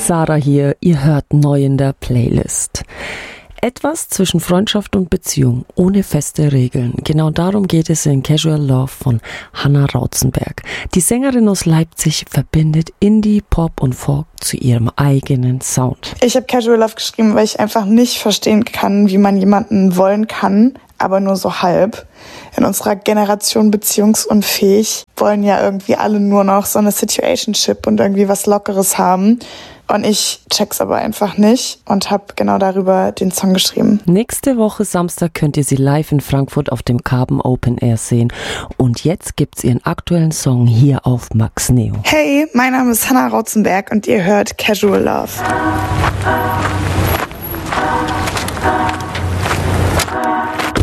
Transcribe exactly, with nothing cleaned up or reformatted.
Sarah hier, ihr hört neu in der Playlist. Etwas zwischen Freundschaft und Beziehung, ohne feste Regeln. Genau darum geht es in Casual Love von Hannah Rauzenberg. Die Sängerin aus Leipzig verbindet Indie, Pop und Folk zu ihrem eigenen Sound. Ich habe Casual Love geschrieben, weil ich einfach nicht verstehen kann, wie man jemanden wollen kann, aber nur so halb. In unserer Generation beziehungsunfähig wollen ja irgendwie alle nur noch so eine Situationship und irgendwie was Lockeres haben. Und ich check's aber einfach nicht und habe genau darüber den Song geschrieben. Nächste Woche Samstag könnt ihr sie live in Frankfurt auf dem Carbon Open Air sehen. Und jetzt gibt's ihren aktuellen Song hier auf Max Neo. Hey, mein Name ist Hannah Rauzenberg und ihr hört Casual Love.